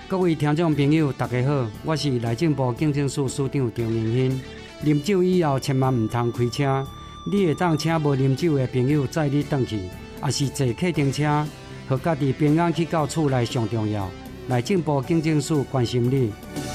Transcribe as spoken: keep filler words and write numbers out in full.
各位听众朋友，大家好，我是内政部警政署署长张明兴。啉酒以后，千万唔通开车。你会当请无啉酒的朋友载你返去，也是坐客停车，互家己平安去到厝内上重要。内政部警政署关心你。